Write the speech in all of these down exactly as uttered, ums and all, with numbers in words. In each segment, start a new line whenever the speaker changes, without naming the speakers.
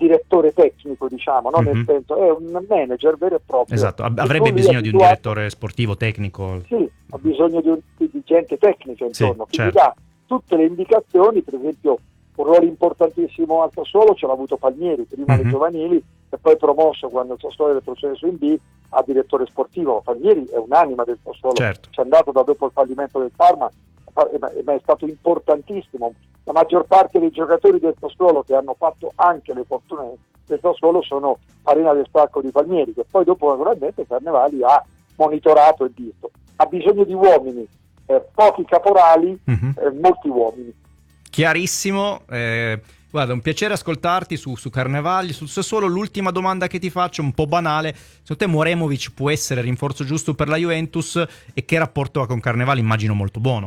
direttore tecnico, diciamo, no?
Mm-hmm.
Nel senso è un manager vero e proprio.
Esatto, avrebbe bisogno di un direttore sportivo tecnico.
Sì, ha bisogno di, un, di gente tecnica intorno,
sì,
quindi
certo.
dà tutte le indicazioni. Per esempio un ruolo importantissimo al Sassuolo ce l'ha avuto Palmieri, prima
Mm-hmm.
le giovanili e poi promosso quando il Sassuolo è processo in B a direttore sportivo. Palmieri è un'anima del Sassuolo,
certo.
c'è andato da dopo il fallimento del Parma, ma è stato importantissimo. La maggior parte dei giocatori del Sassuolo che hanno fatto anche le fortune del Sassuolo sono Arena del Stacco di Palmieri, che poi dopo naturalmente Carnevali ha monitorato e visto. Ha bisogno di uomini, eh, pochi caporali,
mm-hmm.
eh, molti uomini.
Chiarissimo, eh, guarda, un piacere ascoltarti su, su Carnevali, sul Sassuolo. L'ultima domanda che ti faccio, un po' banale: secondo te Moremovic può essere il rinforzo giusto per la Juventus, e che rapporto ha con Carnevali? Immagino molto buono.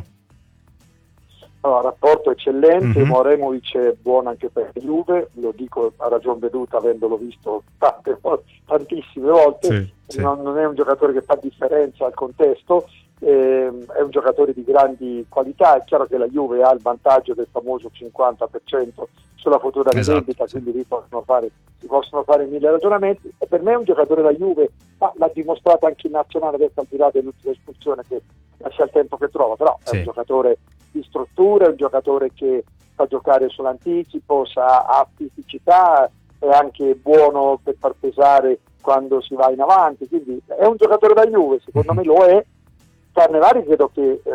Allora, rapporto eccellente,
mm-hmm.
Moremovic è buono anche per Juve, lo dico a ragion veduta avendolo visto tante volte, tantissime volte,
sì, sì.
Non, non è un giocatore che fa differenza al contesto, eh, è un giocatore di grandi qualità. È chiaro che la Juve ha il vantaggio del famoso cinquanta per cento sulla futura rivendita,
esatto,
quindi sì. possono fare, si possono fare mille ragionamenti, e per me è un giocatore da Juve, ma l'ha dimostrato anche in nazionale, adesso al di là dell'ultima espulsione che lascia il tempo che trova, però è
sì.
un giocatore di struttura, è un giocatore che sa giocare sull'anticipo, sa, ha fisicità, è anche buono per far pesare quando si va in avanti, quindi è un giocatore da Juve, secondo me lo è. Carnevali credo che eh,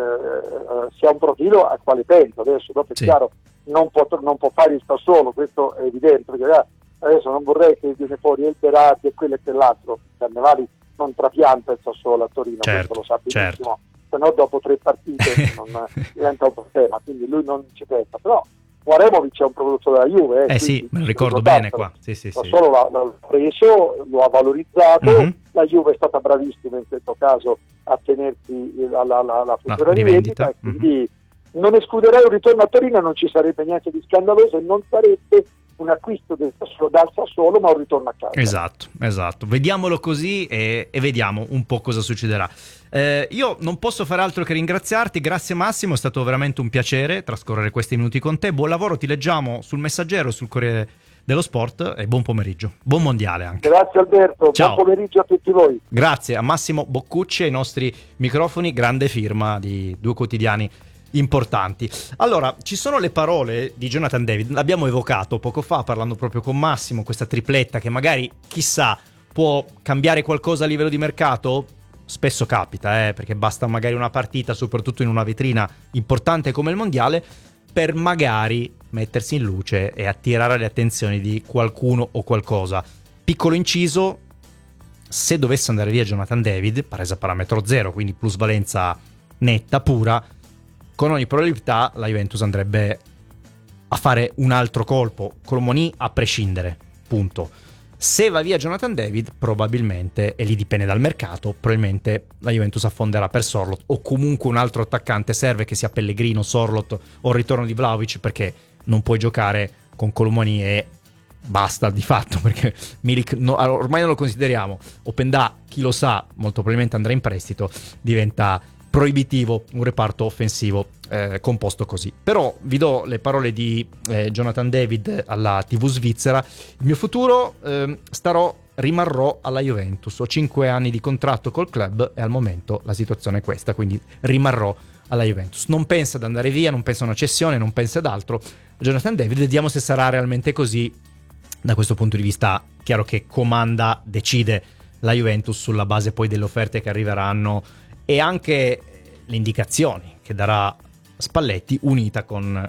sia un profilo al quale penso adesso, dopo è
sì.
chiaro, non può, non può fare il Sassuolo, questo è evidente, perché adesso non vorrei che viene fuori il Berardi e quello e quell'altro. Carnevali non trapianta il Sassuolo a Torino,
certo,
questo lo sa benissimo,
certo.
se no dopo tre partite non diventa un problema, quindi lui non ci pensa. Però Moremovic è un prodotto della Juve, eh,
eh sì, me lo ricordo bene qua. Sì, sì, sì.
Solo l'ha, l'ha preso, lo ha valorizzato, mm-hmm. la Juve è stata bravissima in questo caso a tenersi la, la, la, la futura rivendita, e quindi mm-hmm. non escluderei un ritorno a Torino, non ci sarebbe niente di scandaloso e non sarebbe un acquisto del Sassuolo, dal Sassuolo, ma un ritorno a casa.
Esatto, esatto. Vediamolo così e, e vediamo un po' cosa succederà. Eh, io non posso fare altro che ringraziarti, grazie Massimo, è stato veramente un piacere trascorrere questi minuti con te. Buon lavoro, ti leggiamo sul Messaggero, sul Corriere dello Sport, e buon pomeriggio, buon mondiale anche.
Grazie Alberto,
ciao.
Buon pomeriggio a tutti voi.
Grazie a Massimo Boccucci, ai nostri microfoni, grande firma di due quotidiani importanti. Allora, ci sono le parole di Jonathan David, l'abbiamo evocato poco fa parlando proprio con Massimo, questa tripletta che magari, chissà, può cambiare qualcosa a livello di mercato. Spesso capita, eh, perché basta magari una partita, soprattutto in una vetrina importante come il mondiale, per magari mettersi in luce e attirare le attenzioni di qualcuno o qualcosa. Piccolo inciso: se dovesse andare via Jonathan David, presa parametro zero, quindi plusvalenza netta, pura, con ogni probabilità la Juventus andrebbe a fare un altro colpo, Colomoni a prescindere, punto. Se va via Jonathan David, probabilmente, e lì dipende dal mercato, probabilmente la Juventus affonderà per Sorloth, o comunque un altro attaccante serve, che sia Pellegrino, Sorloth o il ritorno di Vlahovic, perché non puoi giocare con Colomoni e basta di fatto, perché Milik no, ormai non lo consideriamo. Openda, chi lo sa, molto probabilmente andrà in prestito, diventa proibitivo un reparto offensivo eh, composto così. Però vi do le parole di eh, Jonathan David alla tivù svizzera: il mio futuro, eh, starò, rimarrò alla Juventus, ho cinque anni di contratto col club e al momento la situazione è questa, quindi rimarrò alla Juventus. Non pensa ad andare via, non pensa a una cessione, non pensa ad altro. Jonathan David, vediamo se sarà realmente così. Da questo punto di vista, chiaro che comanda, decide la Juventus sulla base poi delle offerte che arriveranno e anche le indicazioni che darà Spalletti, unita con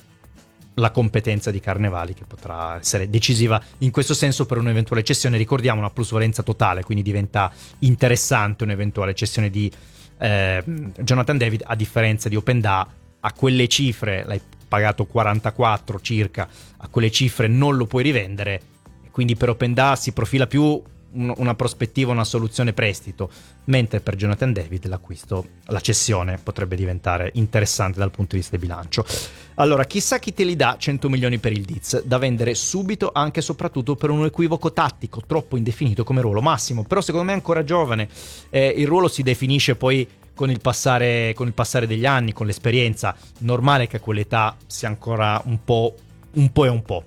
la competenza di Carnevali, che potrà essere decisiva in questo senso per un'eventuale cessione. Ricordiamo una plusvalenza totale, quindi diventa interessante un'eventuale cessione di eh, Jonathan David, a differenza di Openda. A quelle cifre, l'hai pagato quarantaquattro circa, a quelle cifre non lo puoi rivendere, quindi per Openda si profila più una prospettiva, una soluzione prestito, mentre per Jonathan David l'acquisto, la cessione potrebbe diventare interessante dal punto di vista di bilancio. Allora, chissà chi te li dà cento milioni per il Diz, da vendere subito, anche e soprattutto per un equivoco tattico troppo indefinito come ruolo. Massimo, però secondo me è ancora giovane, eh, il ruolo si definisce poi con il passare con il passare degli anni, con l'esperienza. Normale che a quell'età sia ancora un po' un po' e un po'.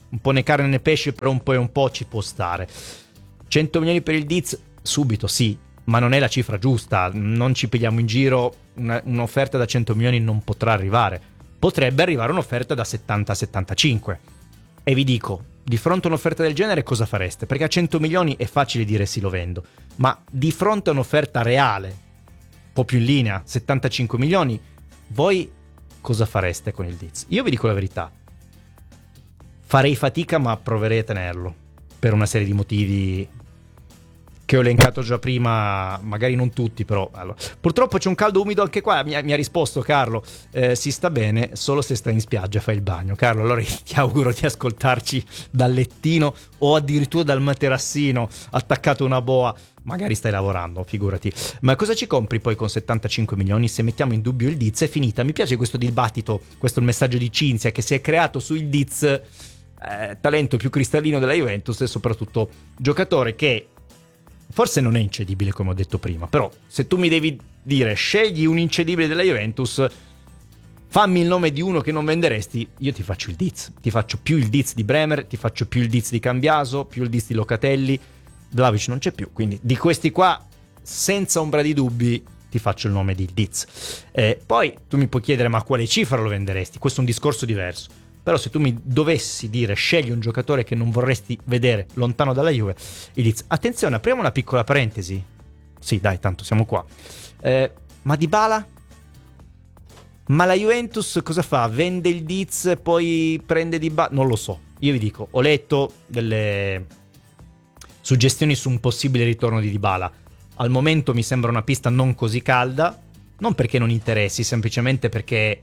un po' né carne né pesce, però un po' e un po' ci può stare. cento milioni per il Diz, subito sì, ma non è la cifra giusta, non ci pigliamo in giro, una, un'offerta da cento milioni non potrà arrivare, potrebbe arrivare un'offerta da settanta settantacinque, e vi dico, di fronte a un'offerta del genere cosa fareste? Perché a cento milioni è facile dire sì, lo vendo, ma di fronte a un'offerta reale, un po' più in linea, settantacinque milioni, voi cosa fareste con il Diz? Io vi dico la verità, farei fatica, ma proverei a tenerlo per una serie di motivi che ho elencato già prima, magari non tutti, però allora. Purtroppo c'è un caldo umido anche qua, mi ha, mi ha risposto Carlo, eh, si sta bene solo se stai in spiaggia, fai il bagno. Carlo, allora ti auguro di ascoltarci dal lettino o addirittura dal materassino attaccato a una boa, magari stai lavorando, figurati. Ma cosa ci compri poi con settantacinque milioni se mettiamo in dubbio il Diz? È finita. Mi piace questo dibattito, questo è il messaggio di Cinzia che si è creato sul Diz, eh, talento più cristallino della Juventus e soprattutto giocatore che forse non è incedibile come ho detto prima, però se tu mi devi dire scegli un incedibile della Juventus, fammi il nome di uno che non venderesti, io ti faccio il Diz, ti faccio più il Diz di Bremer, ti faccio più il Diz di Cambiaso, più il Diz di Locatelli. Vlahovic non c'è più, quindi di questi qua senza ombra di dubbi ti faccio il nome di Diz. Eh, poi tu mi puoi chiedere ma a quale cifra lo venderesti, questo è un discorso diverso. Però se tu mi dovessi dire scegli un giocatore che non vorresti vedere lontano dalla Juve, il Diz. Attenzione, apriamo una piccola parentesi. Sì, dai, tanto siamo qua. Eh, ma Dybala? Ma la Juventus cosa fa? Vende il Diz e poi prende Dybala? Non lo so. Io vi dico, ho letto delle suggestioni su un possibile ritorno di Dybala. Al momento mi sembra una pista non così calda, non perché non interessi, semplicemente perché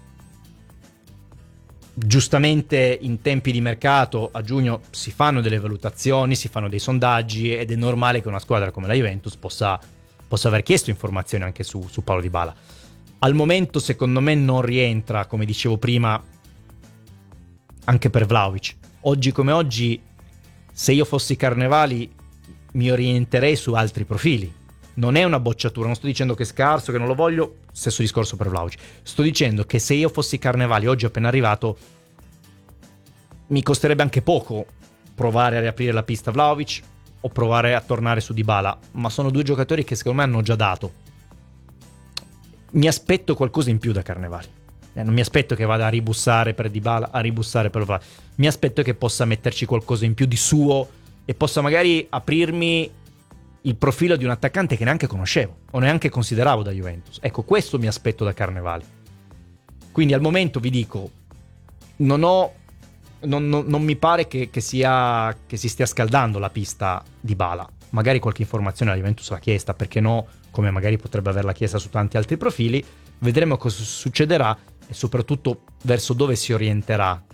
giustamente in tempi di mercato a giugno si fanno delle valutazioni, si fanno dei sondaggi ed è normale che una squadra come la Juventus possa, possa aver chiesto informazioni anche su, su Paulo Dybala. Al momento secondo me non rientra, come dicevo prima, anche per Vlahovic. Oggi come oggi, se io fossi Carnevali mi orienterei su altri profili. Non è una bocciatura, non sto dicendo che è scarso, che non lo voglio, stesso discorso per Vlahovic. Sto dicendo che se io fossi Carnevali oggi appena arrivato mi costerebbe anche poco provare a riaprire la pista Vlahovic o provare a tornare su Dybala, ma sono due giocatori che secondo me hanno già dato. Mi aspetto qualcosa in più da Carnevali. Eh, non mi aspetto che vada a ribussare per Dybala, a ribussare per Vlahovic. Mi aspetto che possa metterci qualcosa in più di suo e possa magari aprirmi il profilo di un attaccante che neanche conoscevo o neanche consideravo da Juventus. Ecco, questo mi aspetto da Carnevali. Quindi al momento vi dico, non ho non, non, non mi pare che, che sia che si stia scaldando la pista Dybala. Magari qualche informazione la Juventus l'ha chiesta, perché no, come magari potrebbe averla chiesta su tanti altri profili. Vedremo cosa succederà e soprattutto verso dove si orienterà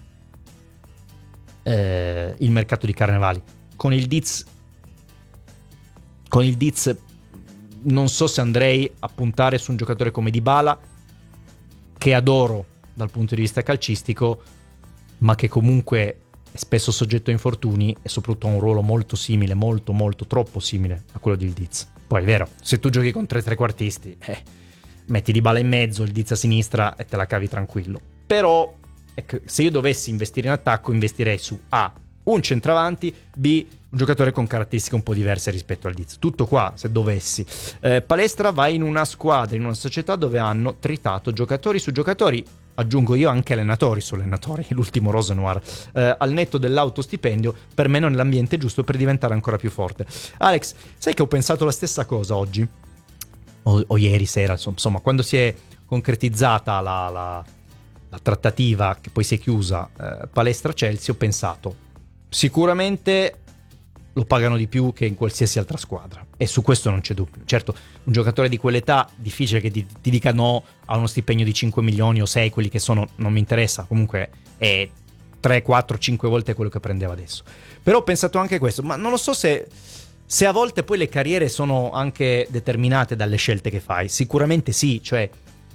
eh, il mercato di Carnevali. Con il Diz Con il Diz non so se andrei a puntare su un giocatore come Dybala, che adoro dal punto di vista calcistico, ma che comunque è spesso soggetto a infortuni e soprattutto ha un ruolo molto simile, molto molto troppo simile a quello del Diz. Poi è vero, se tu giochi con tre trequartisti, eh, metti Dybala in mezzo, il Diz a sinistra e te la cavi tranquillo. Però ecco, se io dovessi investire in attacco, investirei su A, un centravanti, B, un giocatore con caratteristiche un po' diverse rispetto al Diz. Tutto qua, se dovessi. Eh, Palestra va in una squadra, in una società dove hanno tritato giocatori su giocatori, aggiungo io anche allenatori su allenatori, l'ultimo Rosenoir, eh, al netto dell'autostipendio, per me non è l'ambiente giusto per diventare ancora più forte. Alex, sai che ho pensato la stessa cosa oggi? O, o ieri sera, insomma, quando si è concretizzata la, la, la trattativa, che poi si è chiusa, eh, Palestra-Chelsea, ho pensato, sicuramente lo pagano di più che in qualsiasi altra squadra, e su questo non c'è dubbio. Certo, un giocatore di quell'età difficile che ti, ti dica no a uno stipendio di cinque milioni o sei, quelli che sono, non mi interessa, comunque è tre, quattro, cinque volte quello che prendeva adesso. Però ho pensato anche questo, ma non lo so se, se a volte poi le carriere sono anche determinate dalle scelte che fai. Sicuramente sì, cioè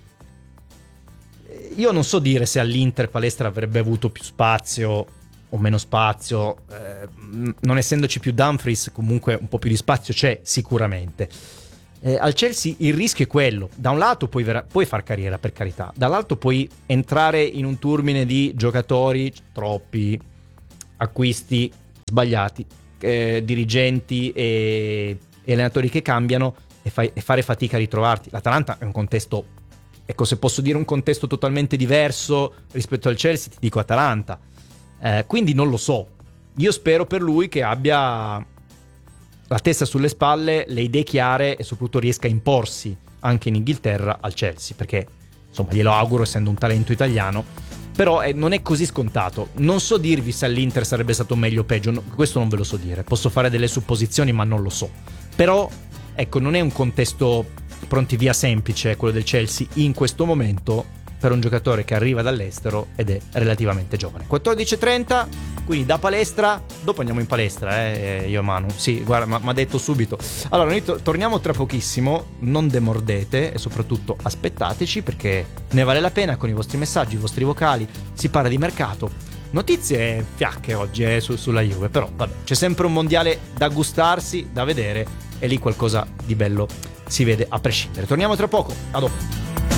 io non so dire se all'Inter Palestra avrebbe avuto più spazio o meno spazio, eh, non essendoci più Dumfries, comunque un po' più di spazio c'è sicuramente. Eh, al Chelsea il rischio è quello: da un lato puoi, vera- puoi far carriera, per carità, dall'altro puoi entrare in un turbine di giocatori troppi, acquisti sbagliati, eh, dirigenti e, e allenatori che cambiano e, fai, e fare fatica a ritrovarti. L'Atalanta è un contesto, ecco, se posso dire un contesto totalmente diverso rispetto al Chelsea, ti dico Atalanta. Eh, quindi non lo so. Io spero per lui che abbia la testa sulle spalle, le idee chiare e soprattutto riesca a imporsi anche in Inghilterra al Chelsea, perché insomma glielo auguro essendo un talento italiano, però eh, non è così scontato. Non so dirvi se all'Inter sarebbe stato meglio o peggio, no, questo non ve lo so dire, posso fare delle supposizioni ma non lo so, però ecco, non è un contesto pronti via semplice quello del Chelsea in questo momento per un giocatore che arriva dall'estero ed è relativamente giovane. quattordici e trenta, quindi da palestra, dopo andiamo in palestra, eh, io e Manu. Sì, guarda, mi ha detto subito. Allora, noi to- torniamo tra pochissimo, non demordete e soprattutto aspettateci perché ne vale la pena con i vostri messaggi, i vostri vocali, si parla di mercato. Notizie fiacche oggi eh, su- sulla Juve, però vabbè, c'è sempre un mondiale da gustarsi, da vedere e lì qualcosa di bello si vede a prescindere. Torniamo tra poco, a dopo.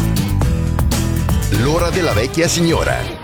L'ora della vecchia signora.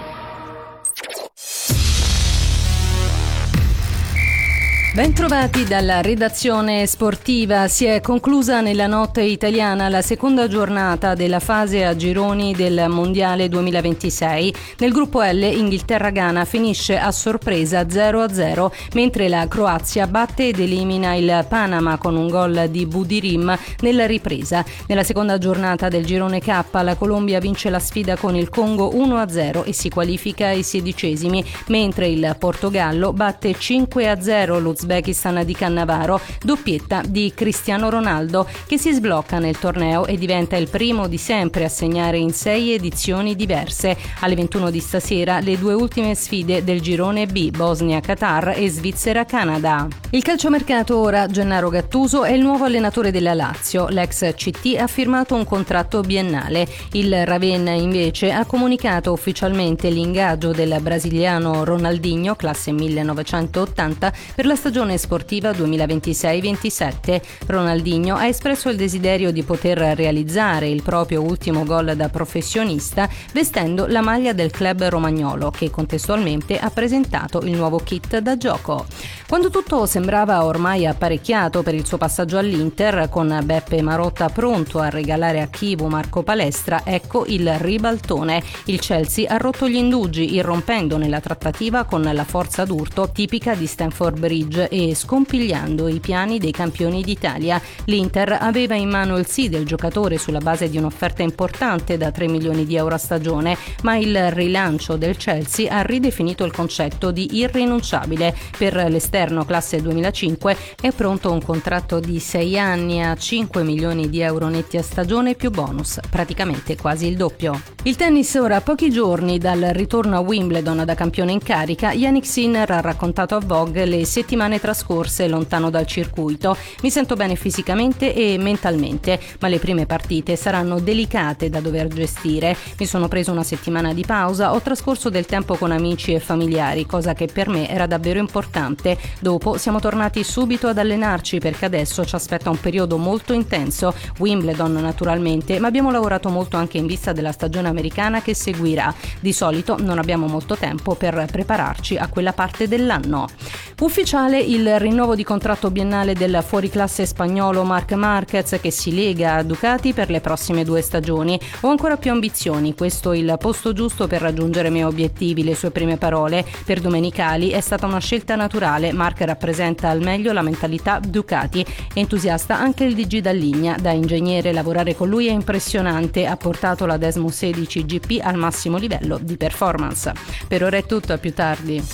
Bentrovati dalla redazione sportiva. Si è conclusa nella notte italiana la seconda giornata della fase a gironi del Mondiale duemilaventisei. Nel gruppo L Inghilterra-Ghana finisce a sorpresa zero a zero, mentre la Croazia batte ed elimina il Panama con un gol di Budirim nella ripresa. Nella seconda giornata del girone K la Colombia vince la sfida con il Congo uno a zero e si qualifica ai sedicesimi, mentre il Portogallo batte cinque a zero lo Uzbekistan di Cannavaro, doppietta di Cristiano Ronaldo, che si sblocca nel torneo e diventa il primo di sempre a segnare in sei edizioni diverse. Alle ventuno di stasera le due ultime sfide del girone B, Bosnia-Qatar e Svizzera-Canada. Il calciomercato ora, Gennaro Gattuso è il nuovo allenatore della Lazio. L'ex C T ha firmato un contratto biennale. Il Ravenna invece ha comunicato ufficialmente l'ingaggio del brasiliano Ronaldinho, classe millenovecentottanta, per la stagione sportiva duemilaventisei ventisette. Ronaldinho ha espresso il desiderio di poter realizzare il proprio ultimo gol da professionista vestendo la maglia del club romagnolo, che contestualmente ha presentato il nuovo kit da gioco. Quando tutto sembrava ormai apparecchiato per il suo passaggio all'Inter, con Beppe Marotta pronto a regalare a Chivu Marco Palestra, ecco il ribaltone. Il Chelsea ha rotto gli indugi, irrompendo nella trattativa con la forza d'urto tipica di Stamford Bridge e scompigliando i piani dei campioni d'Italia. L'Inter aveva in mano il sì del giocatore sulla base di un'offerta importante da tre milioni di euro a stagione, ma il rilancio del Chelsea ha ridefinito il concetto di irrinunciabile. Per l'esterno classe duemilacinque è pronto un contratto di sei anni a cinque milioni di euro netti a stagione più bonus, praticamente quasi il doppio. Il tennis ora, a pochi giorni dal ritorno a Wimbledon da campione in carica, Jannik Sinner ha raccontato a Vogue le settimane trascorse lontano dal circuito. Mi sento bene fisicamente e mentalmente, ma le prime partite saranno delicate da dover gestire. Mi sono preso una settimana di pausa, ho trascorso del tempo con amici e familiari, cosa che per me era davvero importante. Dopo siamo tornati subito ad allenarci perché adesso ci aspetta un periodo molto intenso, Wimbledon naturalmente, ma abbiamo lavorato molto anche in vista della stagione americana che seguirà. Di solito non abbiamo molto tempo per prepararci a quella parte dell'anno. Ufficiale il rinnovo di contratto biennale del fuoriclasse spagnolo Marc Márquez, che si lega a Ducati per le prossime due stagioni. Ho ancora più ambizioni, questo è il posto giusto per raggiungere i miei obiettivi, le sue prime parole. Per Domenicali è stata una scelta naturale, Marc rappresenta al meglio la mentalità Ducati. Entusiasta anche il D G Dalligna, da ingegnere lavorare con lui è impressionante, ha portato la Desmo sedici G P al massimo livello di performance. Per ora è tutto, a più tardi.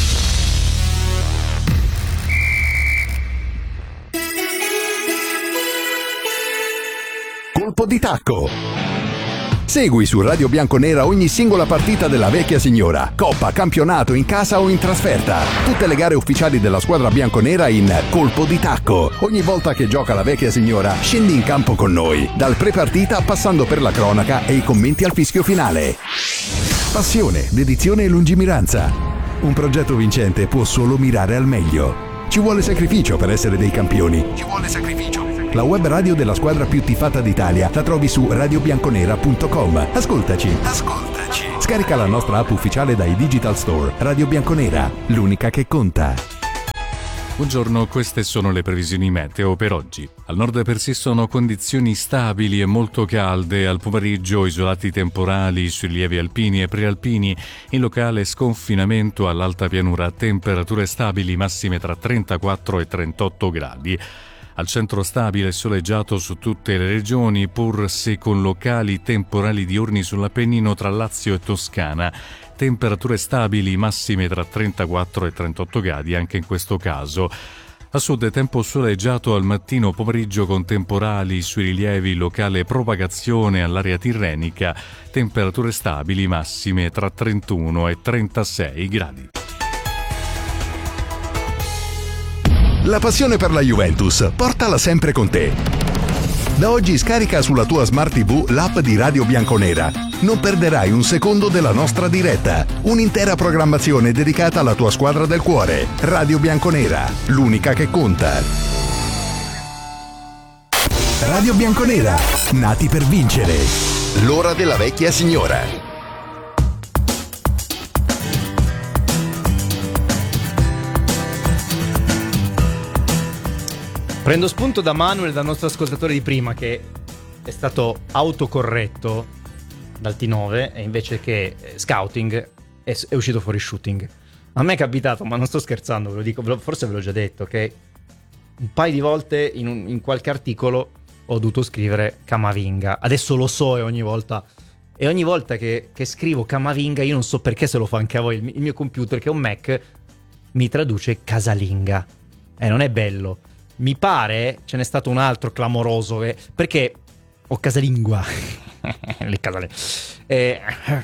Colpo di tacco. Segui su Radio Bianconera ogni singola partita della vecchia signora, coppa, campionato, in casa o in trasferta. Tutte le gare ufficiali della squadra bianconera in Colpo di tacco. Ogni volta che gioca la vecchia signora, scendi in campo con noi, dal pre-partita passando per la cronaca e i commenti al fischio finale. Passione, dedizione e lungimiranza. Un progetto vincente può solo mirare al meglio. Ci vuole sacrificio per essere dei campioni. Ci vuole sacrificio. La web radio della squadra più tifata d'Italia la trovi su radio bianconera punto com. Ascoltaci. Ascoltaci. Scarica la nostra app ufficiale dai Digital Store. Radio Bianconera, l'unica che conta.
Buongiorno, queste sono le previsioni meteo per oggi. Al nord persistono condizioni stabili e molto calde, al pomeriggio isolati temporali sui rilievi alpini e prealpini, in locale sconfinamento all'alta pianura, temperature stabili massime tra trentaquattro e trentotto gradi. Al centro stabile e soleggiato su tutte le regioni, pur se con locali temporali diurni sull'Appennino tra Lazio e Toscana. Temperature stabili massime tra trentaquattro e trentotto gradi anche in questo caso. A sud tempo soleggiato al mattino pomeriggio con temporali sui rilievi, locale propagazione all'area tirrenica, temperature stabili massime tra trentuno e trentasei gradi.
La passione per la Juventus, portala sempre con te. Da oggi scarica sulla tua Smart tivù l'app di Radio Bianconera. Non perderai un secondo della nostra diretta. Un'intera programmazione dedicata alla tua squadra del cuore. Radio Bianconera, l'unica che conta. Radio Bianconera, nati per vincere. L'ora della vecchia signora.
Prendo spunto da Manuel, dal nostro ascoltatore di prima, che è stato autocorretto dal T nove e invece che scouting è, è uscito fuori shooting. A me è capitato, ma non sto scherzando, ve lo dico, forse ve l'ho già detto, che un paio di volte in, un, in qualche articolo ho dovuto scrivere Camavinga. Adesso lo so e ogni volta e ogni volta che, che scrivo Camavinga, io non so perché se lo fa anche a voi, il, il mio computer, che è un Mac, mi traduce casalinga. E eh, non è bello. Mi pare ce n'è stato un altro clamoroso che, perché ho casalingua le casale eh,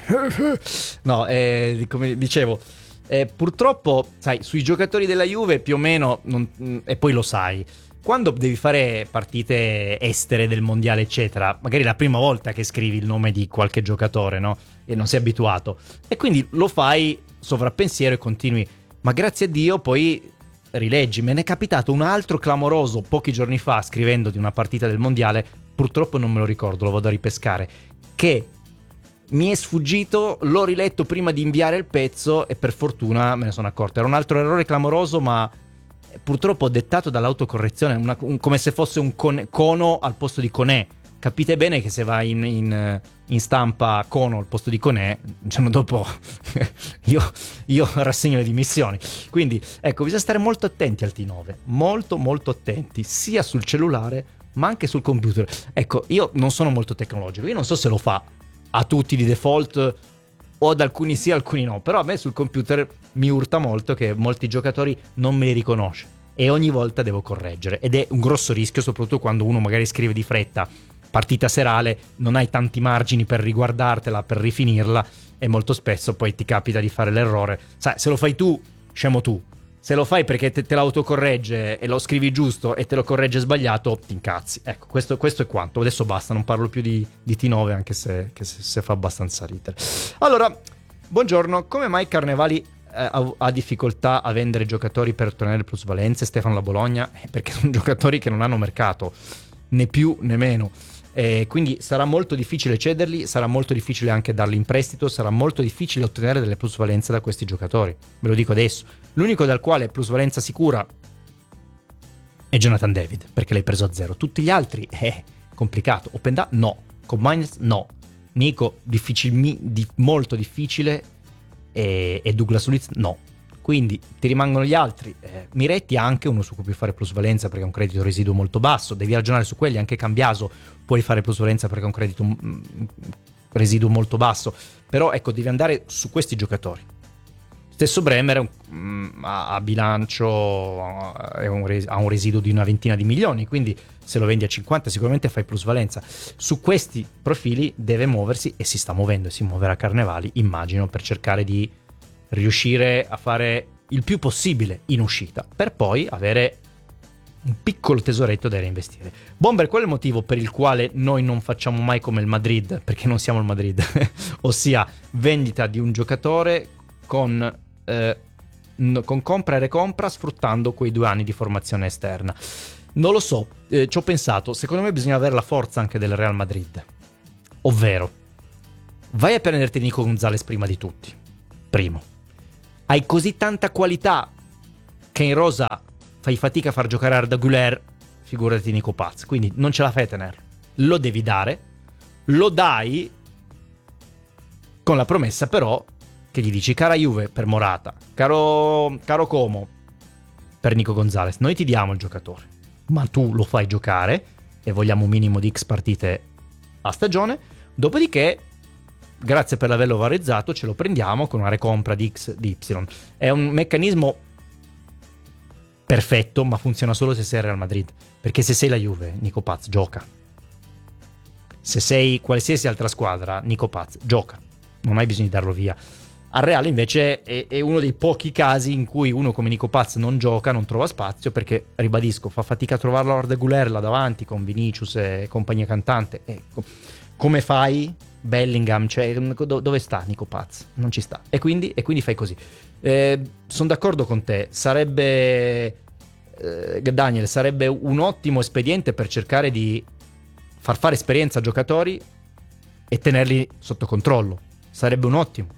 no eh, come dicevo eh, purtroppo sai, sui giocatori della Juve più o meno non, e poi lo sai, quando devi fare partite estere del mondiale eccetera, magari la prima volta che scrivi il nome di qualche giocatore, no? E non sei abituato e quindi lo fai sovrappensiero e continui, ma grazie a Dio poi rileggi. Me ne è capitato un altro clamoroso pochi giorni fa scrivendo di una partita del mondiale, purtroppo non me lo ricordo, lo vado a ripescare, che mi è sfuggito, l'ho riletto prima di inviare il pezzo e per fortuna me ne sono accorto. Era un altro errore clamoroso, ma purtroppo dettato dall'autocorrezione, una, un, come se fosse un con, cono al posto di conè. Capite bene che se vai in, in, in stampa cono al posto di conè, il giorno dopo io, io rassegno le dimissioni. Quindi ecco, bisogna stare molto attenti al T nove, molto molto attenti, sia sul cellulare ma anche sul computer. Ecco, io non sono molto tecnologico, io non so se lo fa a tutti di default o ad alcuni sì, alcuni no, però a me sul computer mi urta molto che molti giocatori non me li riconosce e ogni volta devo correggere, ed è un grosso rischio, soprattutto quando uno magari scrive di fretta partita serale, non hai tanti margini per riguardartela, per rifinirla, e molto spesso poi ti capita di fare l'errore. Sai, se lo fai tu, scemo tu. Se lo fai perché te, te l'autocorregge e lo scrivi giusto e te lo corregge sbagliato, ti incazzi. Ecco, questo, questo è quanto. Adesso basta, non parlo più di, di T nove, anche se, che se, se fa abbastanza ridere. Allora, buongiorno. Come mai Carnevali eh, ha, ha difficoltà a vendere giocatori per ottenere plusvalenze? Stefano La Bologna? Eh, perché sono giocatori che non hanno mercato, né più né meno. Eh, quindi sarà molto difficile cederli, sarà molto difficile anche darli in prestito, sarà molto difficile ottenere delle plusvalenze da questi giocatori, ve lo dico adesso. L'unico dal quale è plusvalenza sicura è Jonathan David, perché l'hai preso a zero. Tutti gli altri è complicato. Openda no, Combines no, Nico difficil, di, molto difficile e, e Douglas Luiz no. Quindi ti rimangono gli altri. eh, Miretti ha anche uno su cui puoi fare plusvalenza perché ha un credito residuo molto basso, devi ragionare su quelli. Anche Cambiaso puoi fare plusvalenza perché ha un credito mm, residuo molto basso, però ecco, devi andare su questi giocatori. Stesso Bremer mm, ha, ha bilancio, ha un, res- ha un residuo di una ventina di milioni, quindi se lo vendi a cinquanta sicuramente fai plusvalenza. Su questi profili deve muoversi, e si sta muovendo e si muoverà Carnevali, immagino, per cercare di riuscire a fare il più possibile in uscita, per poi avere un piccolo tesoretto da reinvestire. Bomber, qual è il motivo per il quale noi non facciamo mai come il Madrid? Perché non siamo il Madrid, ossia vendita di un giocatore con, eh, con compra e recompra, sfruttando quei due anni di formazione esterna. Non lo so, eh, ci ho pensato. Secondo me bisogna avere la forza anche del Real Madrid, ovvero vai a prenderti Nico Gonzalez prima di tutti. Primo. Hai così tanta qualità che in rosa fai fatica a far giocare Arda Güler, figurati Nico Paz. Quindi non ce la fai a tenere. Lo devi dare, lo dai con la promessa però che gli dici: cara Juve per Morata, caro, caro Como per Nico Gonzalez, noi ti diamo il giocatore, ma tu lo fai giocare e vogliamo un minimo di X partite a stagione, dopodiché grazie per l'averlo valorizzato ce lo prendiamo con una recompra di X di Y. È un meccanismo perfetto, ma funziona solo se sei il Real Madrid, perché se sei la Juve Nico Paz gioca, se sei qualsiasi altra squadra Nico Paz gioca, non hai bisogno di darlo via. Al Real invece è, è uno dei pochi casi in cui uno come Nico Paz non gioca, non trova spazio, perché ribadisco, fa fatica a trovarlo Arda Güler là davanti con Vinicius e compagnia cantante. Ecco, come fai? Bellingham, cioè do, dove sta Nico Paz? Non ci sta, e quindi, e quindi fai così. Eh, sono d'accordo con te, sarebbe eh, Daniel, sarebbe un ottimo espediente per cercare di far fare esperienza a giocatori e tenerli sotto controllo, sarebbe un ottimo,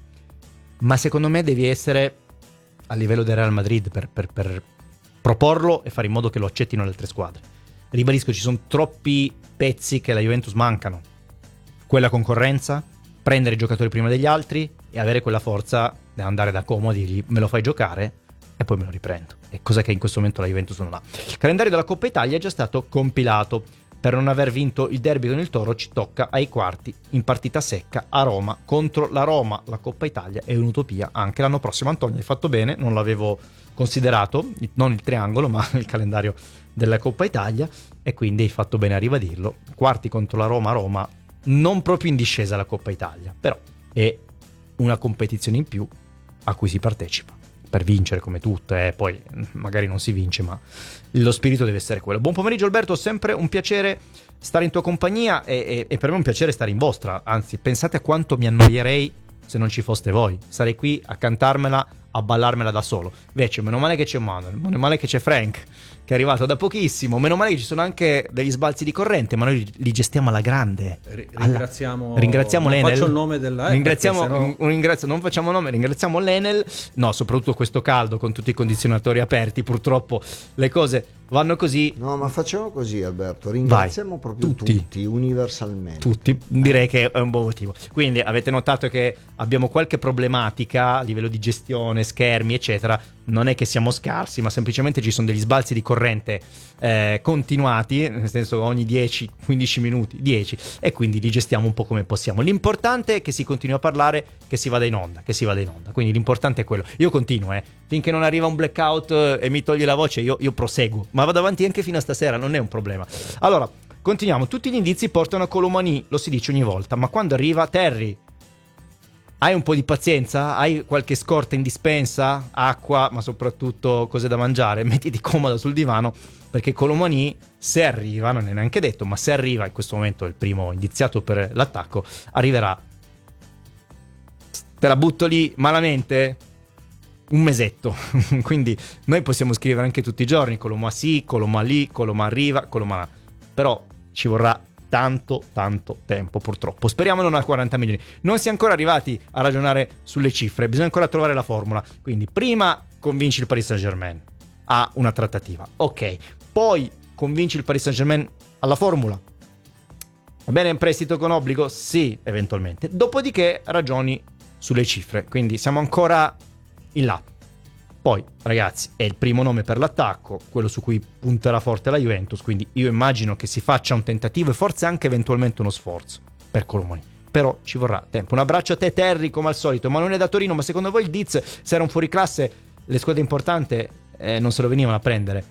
ma secondo me devi essere a livello del Real Madrid per, per, per proporlo e fare in modo che lo accettino le altre squadre. Ribadisco, ci sono troppi pezzi che la Juventus mancano, quella concorrenza, prendere i giocatori prima degli altri e avere quella forza di andare da Como e dirgli: me lo fai giocare e poi me lo riprendo, e cosa che in questo momento la Juventus non ha. Il calendario della Coppa Italia è già stato compilato. Per non aver vinto il derby con il Toro ci tocca ai quarti in partita secca a Roma contro la Roma. La Coppa Italia è un'utopia anche l'anno prossimo. Antonio, hai fatto bene, non l'avevo considerato, non il triangolo ma il calendario della Coppa Italia, e quindi hai fatto bene a ribadirlo. Quarti contro la Roma a Roma, non proprio in discesa la Coppa Italia, però è una competizione in più a cui si partecipa per vincere, come tutte, eh. Poi magari non si vince, ma lo spirito deve essere quello. Buon pomeriggio Alberto, sempre un piacere stare in tua compagnia e, e, e per me è un piacere stare in vostra, anzi pensate a quanto mi annoierei se non ci foste voi, sarei qui a cantarmela, a ballarmela da solo. Invece meno male che c'è Manuel, meno male che c'è Frank che è arrivato da pochissimo, meno male che ci sono anche degli sbalzi di corrente, ma noi li gestiamo alla grande.
R- ringraziamo
alla... ringraziamo
non
l'Enel.
Faccio il nome della eh,
ringraziamo
sennò...
un, un ringrazio... non facciamo nome, ringraziamo l'Enel. No, soprattutto questo caldo con tutti i condizionatori aperti, purtroppo le cose vanno così.
No, ma facciamo così Alberto, ringraziamo Vai. proprio tutti. tutti, universalmente.
Tutti, direi che è un buon motivo. Quindi avete notato che abbiamo qualche problematica a livello di gestione, schermi eccetera, non è che siamo scarsi, ma semplicemente ci sono degli sbalzi di corrente eh, continuati, nel senso ogni dieci quindici minuti, dieci, e quindi li gestiamo un po' come possiamo. L'importante è che si continui a parlare, che si vada in onda, che si vada in onda, quindi l'importante è quello. Io continuo, eh, finché non arriva un blackout eh, e mi toglie la voce, io, io proseguo, ma vado avanti anche fino a stasera, non è un problema. Allora, continuiamo, tutti gli indizi portano a Colomani, lo si dice ogni volta, ma quando arriva Terry, hai un po' di pazienza? Hai qualche scorta in dispensa? Acqua, ma soprattutto cose da mangiare? Mettiti comoda sul divano, perché Colomani, se arriva, non è neanche detto, ma se arriva, in questo momento è il primo indiziato per l'attacco, arriverà, te la butto lì malamente, un mesetto. Quindi noi possiamo scrivere anche tutti i giorni Colomà sì, Colomà lì, Colomà arriva, Colomà là, però ci vorrà tanto tanto tempo, purtroppo. Speriamo non a quaranta milioni. Non si è ancora arrivati a ragionare sulle cifre, bisogna ancora trovare la formula. Quindi prima convinci il Paris Saint-Germain a una trattativa, ok, poi convinci il Paris Saint-Germain alla formula. Va bene, un prestito con obbligo? Sì, eventualmente. Dopodiché ragioni sulle cifre, quindi siamo ancora in là. Poi, ragazzi, è il primo nome per l'attacco, quello su cui punterà forte la Juventus, quindi io immagino che si faccia un tentativo e forse anche eventualmente uno sforzo per Colomani. Però ci vorrà tempo. Un abbraccio a te Terry, come al solito. Manuele da Torino, ma secondo voi il Diz, se era un fuoriclasse, le squadre importanti eh, non se lo venivano a prendere?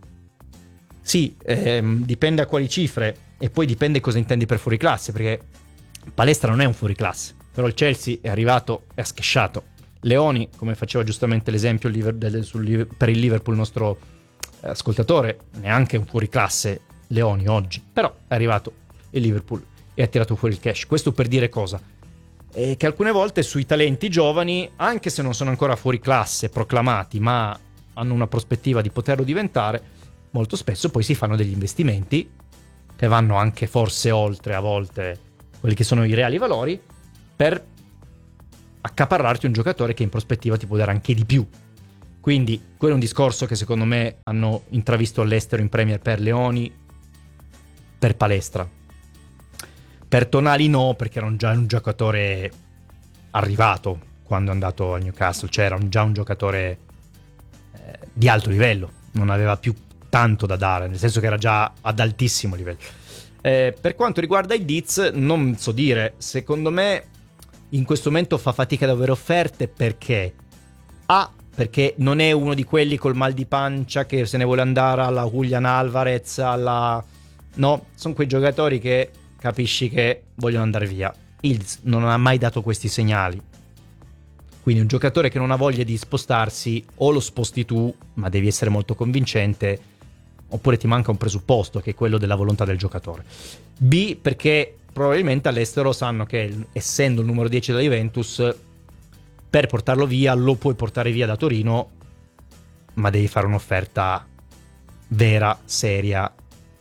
Sì, ehm, dipende a quali cifre e poi dipende cosa intendi per fuoriclasse, perché Palestra non è un fuoriclasse, però il Chelsea è arrivato e ha schisciato. Leoni, come faceva giustamente l'esempio per il Liverpool il nostro ascoltatore, neanche un fuoriclasse Leoni oggi, però è arrivato il Liverpool e ha tirato fuori il cash. Questo per dire cosa? E che alcune volte sui talenti giovani, anche se non sono ancora fuoriclasse proclamati, ma hanno una prospettiva di poterlo diventare, molto spesso poi si fanno degli investimenti che vanno anche forse oltre a volte quelli che sono i reali valori, per accaparrarti un giocatore che in prospettiva ti può dare anche di più. Quindi quello è un discorso che secondo me hanno intravisto all'estero in Premier per Leoni, per Palestra. Per Tonali no, perché era già un giocatore arrivato quando è andato al Newcastle, cioè era un, già un giocatore eh, di alto livello, non aveva più tanto da dare, nel senso che era già ad altissimo livello. Eh, per quanto riguarda il Diz, non so dire, secondo me in questo momento fa fatica ad avere offerte perché A, perché non è uno di quelli col mal di pancia che se ne vuole andare alla Julian Alvarez, alla... no, sono quei giocatori che capisci che vogliono andare via. Ilz non ha mai dato questi segnali, quindi un giocatore che non ha voglia di spostarsi o lo sposti tu, ma devi essere molto convincente, oppure ti manca un presupposto che è quello della volontà del giocatore. B, perché probabilmente all'estero sanno che essendo il numero dieci della Juventus, per portarlo via lo puoi portare via da Torino, ma devi fare un'offerta vera, seria,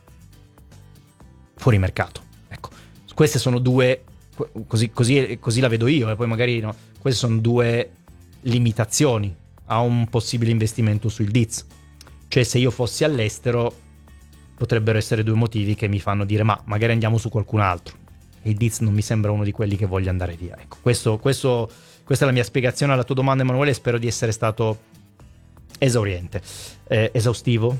fuori mercato. Ecco, queste sono due, così, così, così la vedo io, e poi magari no, queste sono due limitazioni a un possibile investimento sul Diz. Cioè, se io fossi all'estero potrebbero essere due motivi che mi fanno dire ma magari andiamo su qualcun altro, e il Diz non mi sembra uno di quelli che voglia andare via. Ecco, questo, questo, questa è la mia spiegazione alla tua domanda, Emanuele. Spero di essere stato esauriente, eh, esaustivo.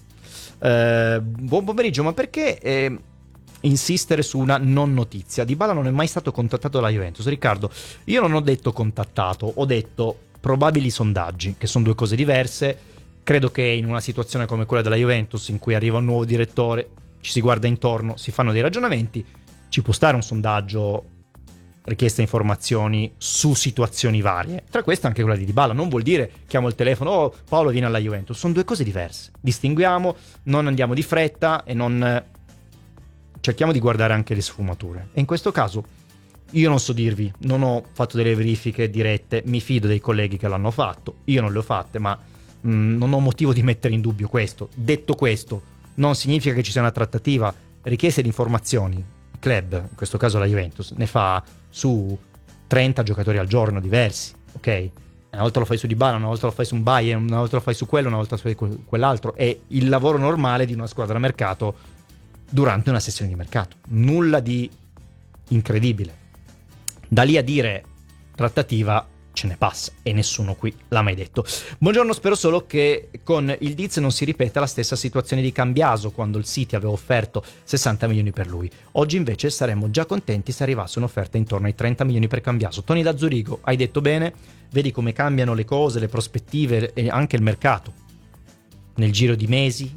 Eh, buon pomeriggio. Ma perché eh, insistere su una non notizia? Dybala non è mai stato contattato dalla Juventus. Riccardo, io non ho detto contattato, ho detto probabili sondaggi, che sono due cose diverse. Credo che in una situazione come quella della Juventus, in cui arriva un nuovo direttore, ci si guarda intorno, si fanno dei ragionamenti, ci può stare un sondaggio, richiesta informazioni su situazioni varie, tra queste anche quella di Dybala. Non vuol dire chiamo il telefono, oh Paolo vieni alla Juventus, sono due cose diverse, distinguiamo, non andiamo di fretta e non cerchiamo di guardare anche le sfumature. E in questo caso io non so dirvi, non ho fatto delle verifiche dirette, mi fido dei colleghi che l'hanno fatto, io non le ho fatte, ma mh, non ho motivo di mettere in dubbio questo. Detto questo, non significa che ci sia una trattativa. Richieste di informazioni, il club, in questo caso la Juventus, ne fa su trenta giocatori al giorno diversi, ok? Una volta lo fai su Dybala, una volta lo fai su un Bayern, una volta lo fai su quello, una volta su quell'altro. È il lavoro normale di una squadra a mercato durante una sessione di mercato, nulla di incredibile. Da lì a dire trattativa ce ne passa, e nessuno qui l'ha mai detto. Buongiorno, spero solo che con il Diz non si ripeta la stessa situazione di Cambiaso, quando il City aveva offerto sessanta milioni per lui. Oggi invece saremmo già contenti se arrivasse un'offerta intorno ai trenta milioni per Cambiaso. Tony da Zurigo, hai detto bene, vedi come cambiano le cose, le prospettive e anche il mercato nel giro di mesi,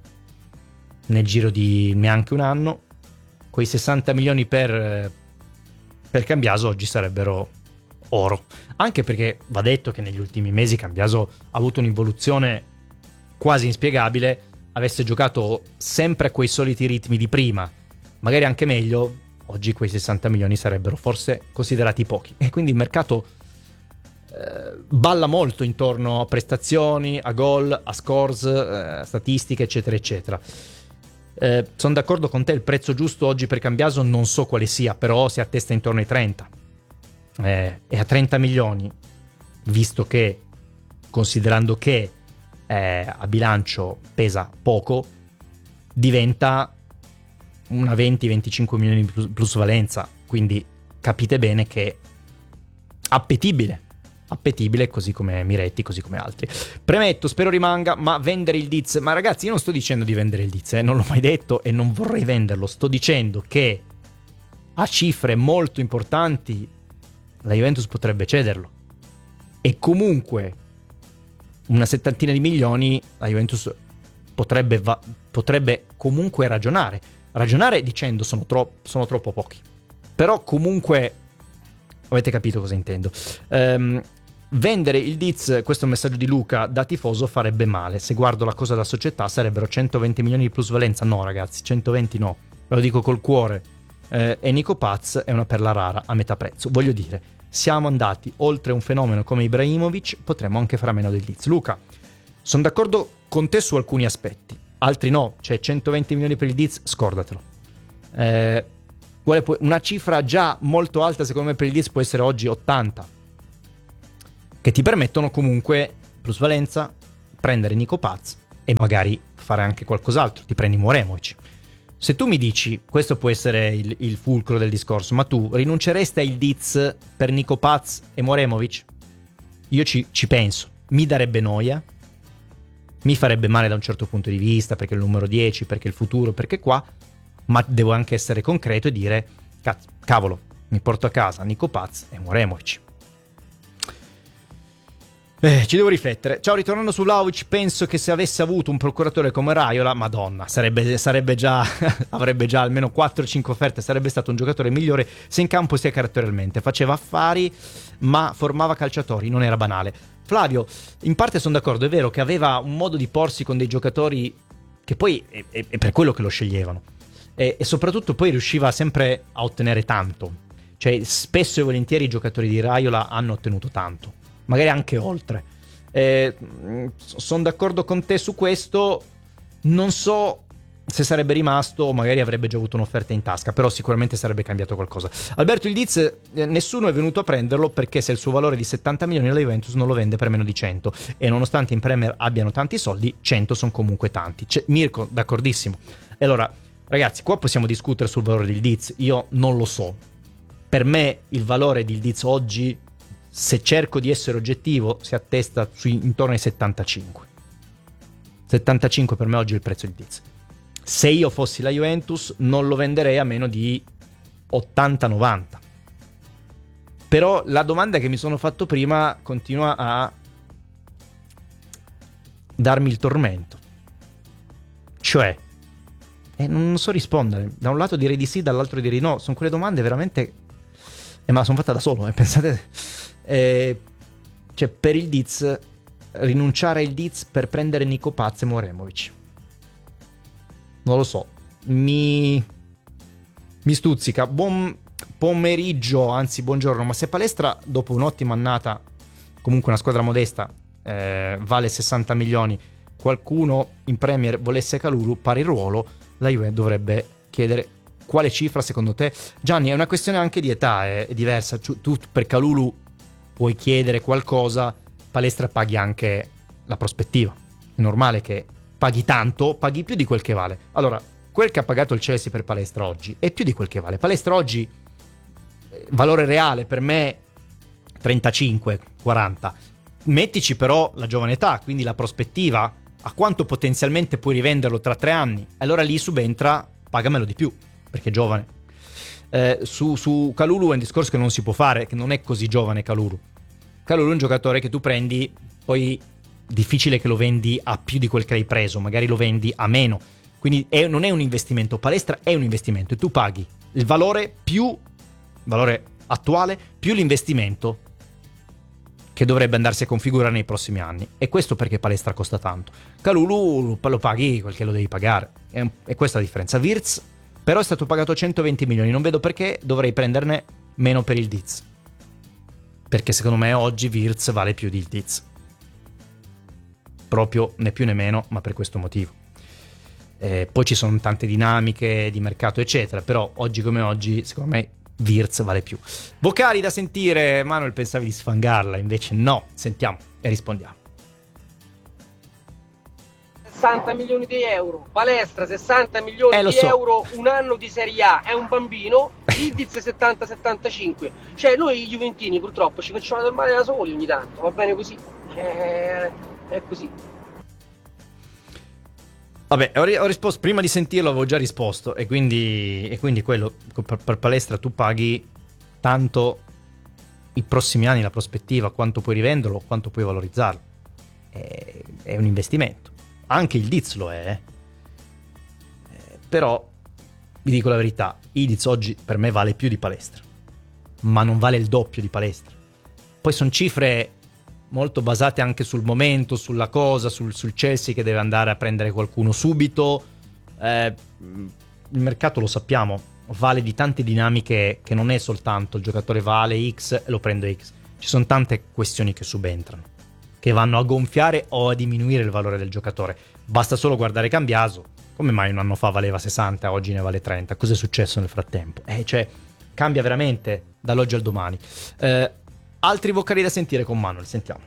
nel giro di neanche un anno. Quei sessanta milioni per per Cambiaso oggi sarebbero oro, anche perché va detto che negli ultimi mesi Cambiaso ha avuto un'involuzione quasi inspiegabile. Avesse giocato sempre a quei soliti ritmi di prima, magari anche meglio, oggi quei sessanta milioni sarebbero forse considerati pochi, e quindi il mercato eh, balla molto intorno a prestazioni, a gol, a scores, eh, statistiche eccetera eccetera. Eh, sono d'accordo con te, il prezzo giusto oggi per Cambiaso non so quale sia, però si attesta intorno ai trenta, eh, e a trenta milioni, visto che, considerando che eh, a bilancio pesa poco, diventa una venti venticinque milioni di plus- plusvalenza, quindi capite bene che appetibile appetibile, così come Miretti, così come altri. Premetto, spero rimanga, ma vendere il Diz, ma ragazzi, io non sto dicendo di vendere il Diz, eh, non l'ho mai detto e non vorrei venderlo. Sto dicendo che a cifre molto importanti la Juventus potrebbe cederlo, e comunque una settantina di milioni la Juventus potrebbe, va- potrebbe comunque ragionare ragionare dicendo sono, tro- sono troppo pochi, però comunque avete capito cosa intendo. Um, vendere il Diz, questo è un messaggio di Luca da tifoso, farebbe male. Se guardo la cosa da società sarebbero centoventi milioni di plusvalenza. No ragazzi, centoventi no, ve lo dico col cuore. Eh, e Nico Paz è una perla rara a metà prezzo. Voglio dire, siamo andati oltre un fenomeno come Ibrahimovic, potremmo anche fare a meno del Diz. Luca, sono d'accordo con te su alcuni aspetti, altri no. Cioè centoventi milioni per il Diz, scordatelo. Eh, Quale può, una cifra già molto alta secondo me per il Leeds può essere oggi ottanta, che ti permettono comunque plusvalenza, prendere Nico Paz e magari fare anche qualcos'altro, ti prendi Moremovic. Se tu mi dici, questo può essere il, il fulcro del discorso, ma tu rinunceresti al Leeds per Nico Paz e Moremovic? Io ci, ci penso, mi darebbe noia, mi farebbe male da un certo punto di vista, perché il numero dieci, perché il futuro, perché qua, ma devo anche essere concreto e dire, cazzo, cavolo, mi porto a casa Nico Paz e Moremovic. Eh, ci devo riflettere. Ciao, ritornando su Vlahovic, penso che se avesse avuto un procuratore come Raiola, madonna, sarebbe, sarebbe già avrebbe già almeno quattro cinque offerte, sarebbe stato un giocatore migliore sia in campo sia caratterialmente, faceva affari ma formava calciatori, non era banale. Flavio, in parte sono d'accordo, è vero che aveva un modo di porsi con dei giocatori che poi è, è, è per quello che lo sceglievano, e, e soprattutto poi riusciva sempre a ottenere tanto, cioè spesso e volentieri i giocatori di Raiola hanno ottenuto tanto, magari anche oltre. Eh, sono d'accordo con te su questo. Non so se sarebbe rimasto o magari avrebbe già avuto un'offerta in tasca, però sicuramente sarebbe cambiato qualcosa. Alberto, il Leeds, eh, nessuno è venuto a prenderlo perché se il suo valore è di settanta milioni la Juventus non lo vende per meno di cento, e nonostante in Premier abbiano tanti soldi, cento sono comunque tanti. C'è, Mirko, d'accordissimo. E allora, ragazzi, qua possiamo discutere sul valore del Leeds, io non lo so. Per me il valore del Leeds oggi, se cerco di essere oggettivo, si attesta sui, intorno ai settantacinque. settantacinque per me oggi è il prezzo del Leeds. Se io fossi la Juventus non lo venderei a meno di ottanta novanta. Però la domanda che mi sono fatto prima continua a darmi il tormento. Cioè, eh, non so rispondere. Da un lato direi di sì, dall'altro direi no. Sono quelle domande veramente... Eh, ma la sono fatta da solo, eh, pensate... Eh, cioè, per il Leeds, rinunciare al Leeds per prendere Nico Paz e Moremovic, non lo so, mi mi stuzzica. Buon pomeriggio, anzi buongiorno. Ma se Palestra dopo un'ottima annata, comunque una squadra modesta, eh, vale sessanta milioni, qualcuno in Premier volesse Kalulu, pari ruolo, la Juve dovrebbe chiedere quale cifra secondo te. Gianni, è una questione anche di età, è, è diversa. Tu, tu per Kalulu puoi chiedere qualcosa, Palestra paghi anche la prospettiva. È normale che paghi tanto, paghi più di quel che vale. Allora, quel che ha pagato il Chelsea per Palestra oggi è più di quel che vale. Palestra oggi, valore reale per me trentacinque quaranta. Mettici però la giovane età, quindi la prospettiva, a quanto potenzialmente puoi rivenderlo tra tre anni. Allora lì subentra, pagamelo di più, perché è giovane. Eh, su, su Kalulu è un discorso che non si può fare, che non è così giovane Kalulu. Kalulu è un giocatore che tu prendi, poi difficile che lo vendi a più di quel che hai preso, magari lo vendi a meno, quindi è, non è un investimento. Palestra è un investimento e tu paghi il valore più valore attuale più l'investimento che dovrebbe andarsi a configurare nei prossimi anni, e questo perché Palestra costa tanto. Kalulu lo paghi quel che lo devi pagare, è, è questa la differenza. Wirtz però è stato pagato centoventi milioni, non vedo perché dovrei prenderne meno per il Leeds, perché secondo me oggi Wirtz vale più di Leeds, proprio né più né meno, ma per questo motivo. Eh, poi ci sono tante dinamiche di mercato eccetera, però oggi come oggi secondo me Wirtz vale più. Vocali da sentire. Manuel, pensavi di sfangarla, invece no. Sentiamo e rispondiamo.
sessanta milioni di euro, Palestra sessanta milioni
eh,
di
so.
euro, un anno di Serie A, è un bambino. Ildiz settanta settantacinque. Cioè noi juventini purtroppo ci facciamo del male da soli ogni tanto, va bene così, eh, è così.
Vabbè, ho, ho risposto, prima di sentirlo avevo già risposto, e quindi, e quindi quello, per, per Palestra tu paghi tanto i prossimi anni, la prospettiva, quanto puoi rivenderlo, quanto puoi valorizzarlo, è, è un investimento. Anche il Diz lo è, eh, però vi dico la verità, il Diz oggi per me vale più di Palestra, ma non vale il doppio di Palestra. Poi sono cifre molto basate anche sul momento, sulla cosa, sul, sul Chelsea che deve andare a prendere qualcuno subito. Eh, il mercato, lo sappiamo, vale di tante dinamiche, che non è soltanto il giocatore vale X e lo prendo X. Ci sono tante questioni che subentrano, che vanno a gonfiare o a diminuire il valore del giocatore. Basta solo guardare Cambiaso. Come mai un anno fa valeva sessanta, oggi ne vale trenta? Cos'è successo nel frattempo? Eh, cioè, cambia veramente dall'oggi al domani. Eh, altri vocali da sentire con Manuel, sentiamo.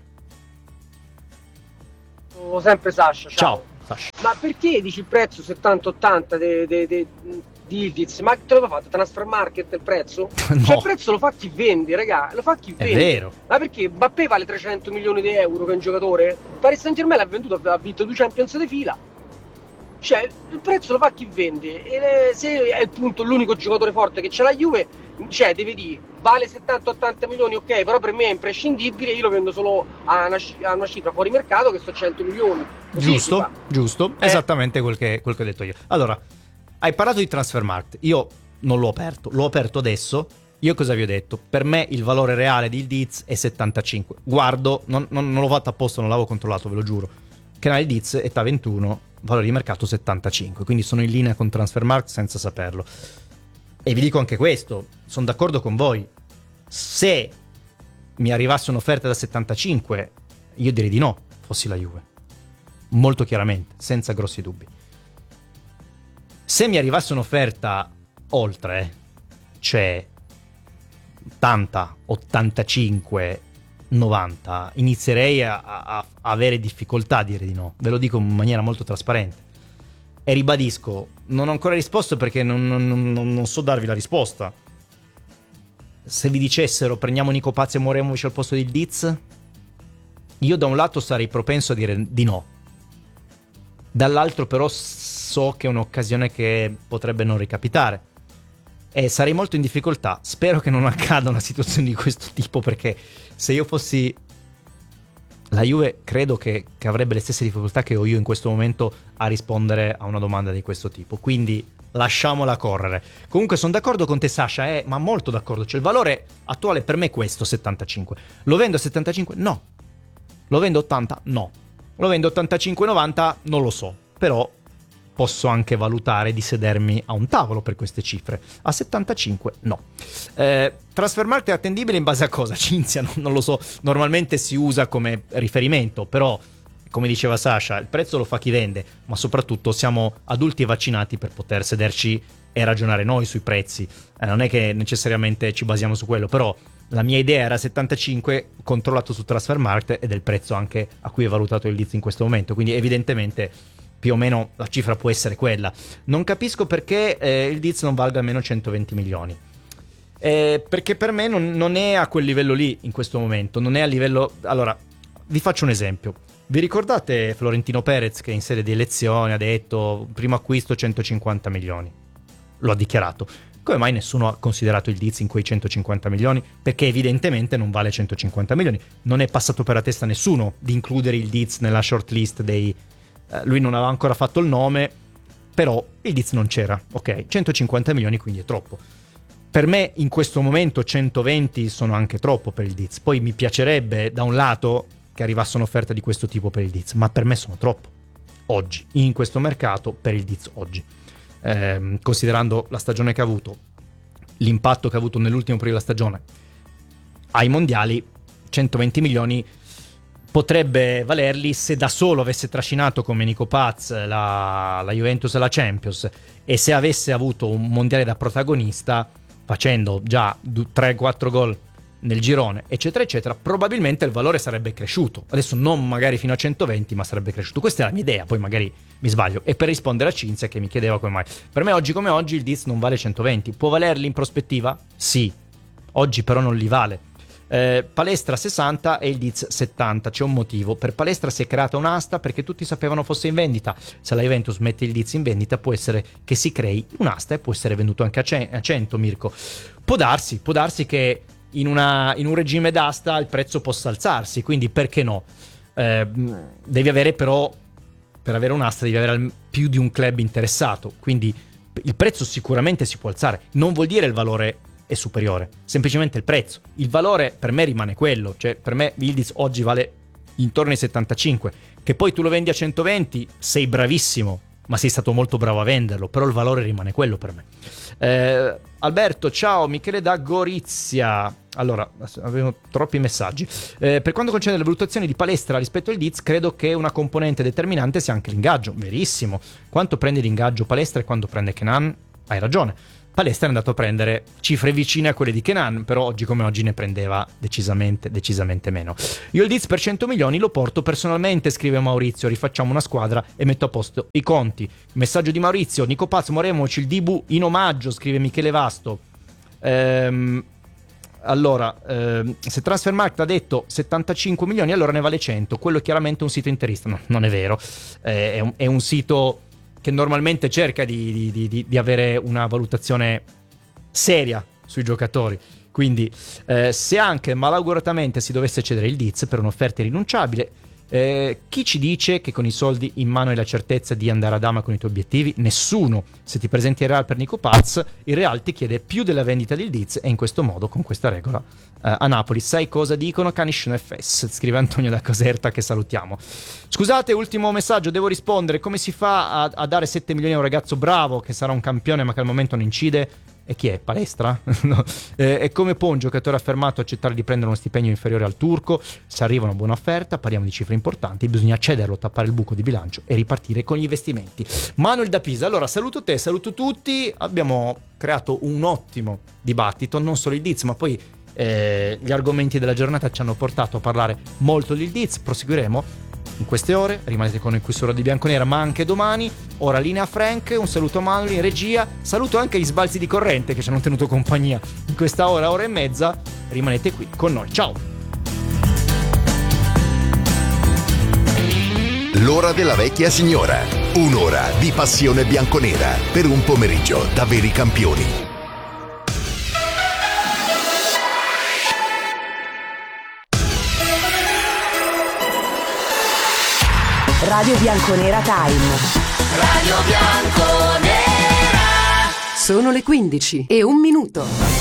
Sono sempre Sasha, ciao.
Ciao, Sasha.
Ma perché dici il prezzo settanta ottanta de, de, de, di Ildiz? Ma te lo fatto Transfer Market il prezzo?
No.
Cioè il prezzo lo fa chi vende, raga, lo fa chi
È
vende.
vero.
Ma perché Mbappé vale trecento milioni di euro che è un giocatore? Paris Saint-Germain l'ha venduto, ha vinto due Champions di fila. Cioè il prezzo lo fa chi vende. E le, se è il punto l'unico giocatore forte che c'è la Juve, cioè deve dire vale settanta ottanta milioni, ok, però per me è imprescindibile, io lo vendo solo a una, a una cifra fuori mercato che sto cento milioni. Così
Giusto, giusto, eh. esattamente quel che, quel che ho detto io. Allora, hai parlato di Transfermarkt, io non l'ho aperto, l'ho aperto adesso. Io cosa vi ho detto? Per me il valore reale di Ildiz è settantacinque. Guardo, non, non, non l'ho fatto apposta, non l'avevo controllato, ve lo giuro. Canale Ildiz è T A ventuno, valore di mercato settantacinque, quindi sono in linea con Transfermarkt senza saperlo. E vi dico anche questo, sono d'accordo con voi. Se mi arrivasse un'offerta da settantacinque, io direi di no, fossi la Juve. Molto chiaramente, senza grossi dubbi. Se mi arrivasse un'offerta oltre, cioè ottanta, ottantacinque, novanta, inizierei a, a, a avere difficoltà a dire di no. Ve lo dico in maniera molto trasparente. E ribadisco, non ho ancora risposto perché non, non, non, non so darvi la risposta. Se vi dicessero prendiamo Nico Paz e Mouremovic al posto di Ildiz, io da un lato sarei propenso a dire di no, dall'altro però so che è un'occasione che potrebbe non ricapitare e sarei molto in difficoltà. Spero che non accada una situazione di questo tipo, perché se io fossi la Juve credo che, che avrebbe le stesse difficoltà che ho io in questo momento a rispondere a una domanda di questo tipo, quindi lasciamola correre. Comunque sono d'accordo con te Sasha, eh, ma molto d'accordo, cioè il valore attuale per me è questo, settantacinque. Lo vendo a settantacinque? No. Lo vendo a ottanta? No. Lo vendo a ottantacinque novanta? Non lo so, però posso anche valutare di sedermi a un tavolo per queste cifre. A settantacinque no. Eh, Transfermarkt è attendibile in base a cosa? Cinzia, non, non lo so, normalmente si usa come riferimento, però come diceva Sasha, il prezzo lo fa chi vende, ma soprattutto siamo adulti e vaccinati per poter sederci e ragionare noi sui prezzi. Eh, non è che necessariamente ci basiamo su quello, però la mia idea era settantacinque, controllato su Transfermarkt, ed è il prezzo anche a cui è valutato il Ildiz in questo momento, quindi evidentemente più o meno la cifra può essere quella. Non capisco perché eh, il Ildiz non valga almeno centoventi milioni. Eh, perché per me non, non è a quel livello lì in questo momento, non è a livello... Allora, vi faccio un esempio. Vi ricordate Florentino Perez che in sede di elezioni ha detto primo acquisto centocinquanta milioni? Lo ha dichiarato. Come mai nessuno ha considerato il Ildiz in quei centocinquanta milioni? Perché evidentemente non vale centocinquanta milioni. Non è passato per la testa a nessuno di includere il Ildiz nella shortlist dei... Eh, lui non aveva ancora fatto il nome, però il Ildiz non c'era. Ok, centocinquanta milioni quindi è troppo. Per me in questo momento centoventi sono anche troppo per il Ildiz. Poi mi piacerebbe da un lato che arrivasse un'offerta di questo tipo per il Ildiz, ma per me sono troppo. Oggi, in questo mercato, per il Ildiz oggi. Eh, considerando la stagione che ha avuto, l'impatto che ha avuto nell'ultimo periodo della stagione ai mondiali, centoventi milioni potrebbe valerli se da solo avesse trascinato come Nico Paz la, la Juventus e la Champions, e se avesse avuto un mondiale da protagonista facendo già tre quattro gol nel girone eccetera eccetera, probabilmente il valore sarebbe cresciuto. Adesso non magari fino a centoventi, ma sarebbe cresciuto. Questa è la mia idea, poi magari mi sbaglio. E per rispondere a Cinzia che mi chiedeva come mai, per me oggi come oggi il Ildiz non vale centoventi. Può valerli in prospettiva? Sì, oggi però non li vale. eh, Palestra sessanta e il Ildiz settanta. C'è un motivo. Per Palestra si è creata un'asta perché tutti sapevano fosse in vendita. Se la Juventus mette il Ildiz in vendita può essere che si crei un'asta e può essere venduto anche a cento, Mirko. Può darsi, può darsi che in, una, in un regime d'asta il prezzo possa alzarsi, quindi perché no? Eh, devi avere però, per avere un'asta devi avere più di un club interessato, quindi il prezzo sicuramente si può alzare. Non vuol dire il valore è superiore, semplicemente il prezzo. Il valore per me rimane quello, cioè per me Ildiz oggi vale intorno ai settantacinque, che poi tu lo vendi a centoventi, sei bravissimo, ma sei stato molto bravo a venderlo, però il valore rimane quello per me. eh, Alberto, ciao, Michele da Gorizia. allora, avevo troppi messaggi. Eh, per quanto concerne le valutazioni di Palestra rispetto al Leeds, credo che una componente determinante sia anche l'ingaggio. Verissimo. Quanto prende l'ingaggio Palestra e quando prende Kenan? Hai ragione. Palestra è andato a prendere cifre vicine a quelle di Kenan, però oggi come oggi ne prendeva decisamente, decisamente meno. Io il Leeds per cento milioni lo porto personalmente, scrive Maurizio, rifacciamo una squadra e metto a posto i conti. Messaggio di Maurizio, Nico Paz, moremoci il Dibu in omaggio, scrive Michele Vasto. Ehm, allora, ehm, se Transfermarkt ha detto settantacinque milioni, allora ne vale cento, quello è chiaramente un sito interista, no, non è vero, eh, è, un, è un sito che normalmente cerca di, di, di, di avere una valutazione seria sui giocatori. Quindi eh, se anche malauguratamente si dovesse cedere il Leeds per un'offerta irrinunciabile, eh, chi ci dice che con i soldi in mano hai la certezza di andare a dama con i tuoi obiettivi? Nessuno. Se ti presenti il Real per Nico Paz, il Real ti chiede più della vendita del Leeds e in questo modo, con questa regola, eh, a Napoli sai cosa dicono? Canisce F S, scrive Antonio da Caserta, che salutiamo. Scusate, ultimo messaggio, devo rispondere. Come si fa a, a dare sette milioni a un ragazzo bravo che sarà un campione ma che al momento non incide? E chi è? Palestra? No. Eh, e come può un giocatore affermato accettare di prendere uno stipendio inferiore al turco? Se arriva una buona offerta, parliamo di cifre importanti, bisogna cederlo, tappare il buco di bilancio e ripartire con gli investimenti. Manuel da Pisa, allora saluto te, saluto tutti, abbiamo creato un ottimo dibattito, non solo il Leeds, ma poi eh, gli argomenti della giornata ci hanno portato a parlare molto del Leeds, proseguiremo in queste ore, rimanete con noi qui su Radio Bianconera, ma anche domani. Ora linea Frank, un saluto a Manuel in regia, saluto anche gli sbalzi di corrente che ci hanno tenuto compagnia in questa ora, ora e mezza. Rimanete qui con noi, ciao.
L'ora della vecchia signora, un'ora di passione bianconera per un pomeriggio da veri campioni.
Radio Bianconera Time. Radio Bianconera. Sono le quindici e un minuto.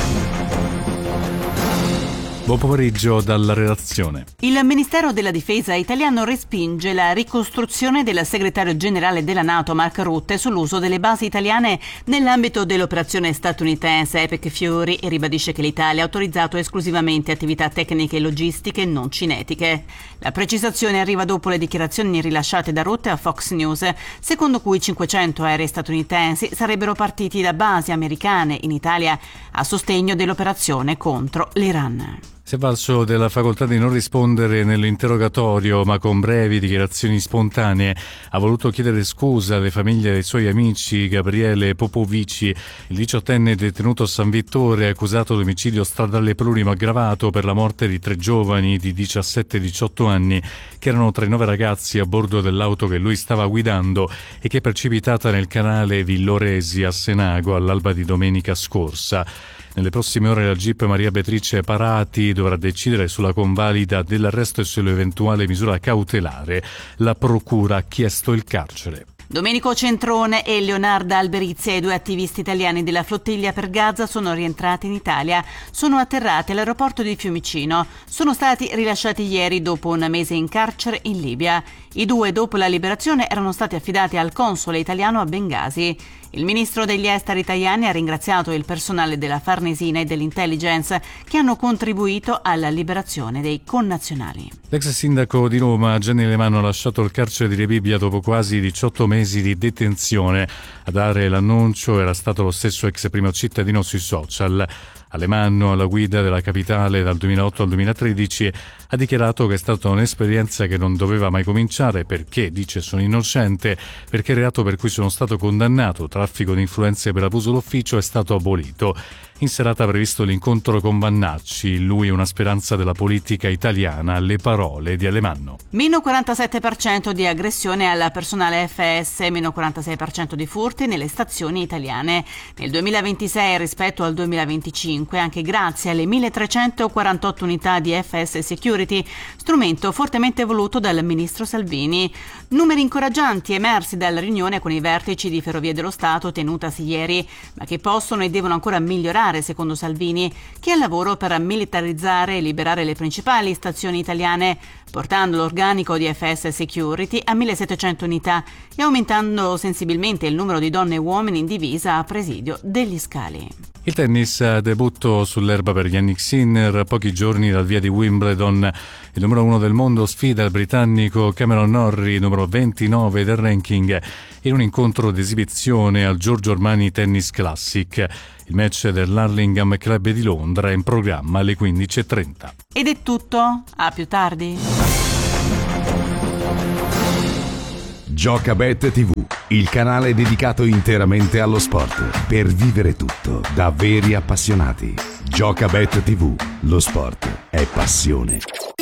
Buon pomeriggio dalla redazione.
Il Ministero della Difesa italiano respinge la ricostruzione del segretario generale della NATO Mark Rutte sull'uso delle basi italiane nell'ambito dell'operazione statunitense Epic Fury e ribadisce che l'Italia ha autorizzato esclusivamente attività tecniche e logistiche non cinetiche. La precisazione arriva dopo le dichiarazioni rilasciate da Rutte a Fox News, secondo cui cinquecento aerei statunitensi sarebbero partiti da basi americane in Italia a sostegno dell'operazione contro l'Iran.
Si è avvalso della facoltà di non rispondere nell'interrogatorio, ma con brevi dichiarazioni spontanee ha voluto chiedere scusa alle famiglie dei suoi amici. Gabriele Popovici, il diciottenne detenuto a San Vittore, accusato di omicidio stradale plurimo aggravato per la morte di tre giovani di diciassette e diciotto anni che erano tra i nove ragazzi a bordo dell'auto che lui stava guidando e che è precipitata nel canale Villoresi a Senago all'alba di domenica scorsa. Nelle prossime ore la G I P Maria Beatrice Parati dovrà decidere sulla convalida dell'arresto e sull'eventuale misura cautelare. La procura ha chiesto il carcere.
Domenico Centrone e Leonarda Alberizia, i due attivisti italiani della flottiglia per Gaza, sono rientrati in Italia. Sono atterrati all'aeroporto di Fiumicino. Sono stati rilasciati ieri dopo un mese in carcere in Libia. I due, dopo la liberazione, erano stati affidati al console italiano a Bengasi. Il ministro degli esteri italiani ha ringraziato il personale della Farnesina e dell'intelligence che hanno contribuito alla liberazione dei connazionali.
L'ex sindaco di Roma, Gianni Alemanno, ha lasciato il carcere di Rebibbia dopo quasi diciotto mesi di detenzione. A dare l'annuncio era stato lo stesso ex primo cittadino sui social. Alemanno, alla guida della capitale dal duemilaotto al duemilatredici, ha dichiarato che è stata un'esperienza che non doveva mai cominciare perché, dice, sono innocente, perché il reato per cui sono stato condannato, traffico di influenze per abuso d'ufficio, è stato abolito. In serata ha previsto l'incontro con Vannacci, lui una speranza della politica italiana, le parole di Alemanno.
Meno quarantasette per cento di aggressione al personale F S, meno quarantasei per cento di furti nelle stazioni italiane. Nel duemilaventisei rispetto al duemilaventicinque, anche grazie alle milletrecentoquarantotto unità di F S Security, strumento fortemente voluto dal ministro Salvini. Numeri incoraggianti emersi dalla riunione con i vertici di Ferrovie dello Stato tenutasi ieri, ma che possono e devono ancora migliorare, secondo Salvini, che è al lavoro per militarizzare e liberare le principali stazioni italiane, portando l'organico di F S Security a millesettecento unità e aumentando sensibilmente il numero di donne e uomini in divisa a presidio degli scali.
Il tennis debutta lutto sull'erba per Yannick Sinner. Pochi giorni dal via di Wimbledon, il numero uno del mondo sfida il britannico Cameron Norrie, numero ventinove del ranking, in un incontro d'esibizione al Giorgio Armani Tennis Classic. Il match dell'Hurlingham Club di Londra è in programma alle quindici e trenta.
Ed è tutto, a più tardi.
Giocabet tivù, il canale dedicato interamente allo sport, per vivere tutto da veri appassionati. Giocabet tivù, lo sport è passione.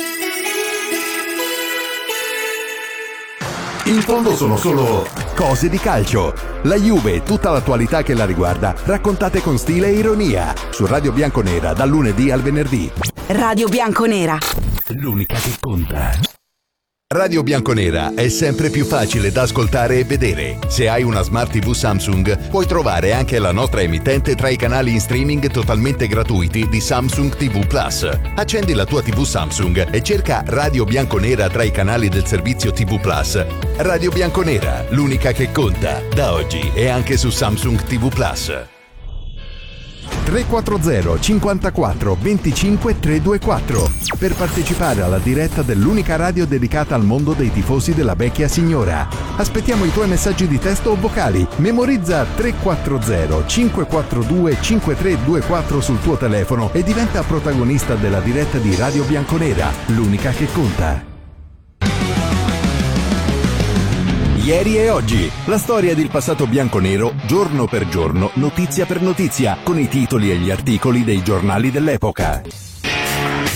In fondo sono solo cose di calcio. La Juve e tutta l'attualità che la riguarda, raccontate con stile e ironia, su Radio Bianconera dal lunedì al venerdì.
Radio Bianconera,
l'unica che conta. Radio Bianconera è sempre più facile da ascoltare e vedere. Se hai una Smart tivù Samsung, puoi trovare anche la nostra emittente tra i canali in streaming totalmente gratuiti di Samsung tivù Plus. Accendi la tua tivù Samsung e cerca Radio Bianconera tra i canali del servizio tivù Plus. Radio Bianconera, l'unica che conta, da oggi e anche su Samsung tivù Plus. tre quattro zero cinquantaquattro venticinque trecentoventiquattro per partecipare alla diretta dell'unica radio dedicata al mondo dei tifosi della vecchia signora. Aspettiamo i tuoi messaggi di testo o vocali. Memorizza tre quattro zero cinque quattro due cinque tre due quattro sul tuo telefono e diventa protagonista della diretta di Radio Bianconera, l'unica che conta. Ieri e oggi, la storia del passato bianconero, giorno per giorno, notizia per notizia, con i titoli e gli articoli dei giornali dell'epoca.